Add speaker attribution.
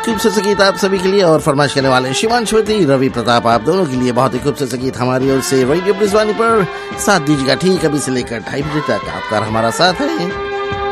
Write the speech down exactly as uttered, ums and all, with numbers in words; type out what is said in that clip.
Speaker 1: खूबसूरत गीत आप सभी के लिए और फरमाइश करने वाले शिवांशवती रवि प्रताप आप दोनों के लिए बहुत ही खूबसूरत गीत हमारी ओर से रेडियो ब्रिजवानी पर साथ दीजिएगा ठीक अभी से लेकर ढाई बजे तक आपका हमारा साथ है।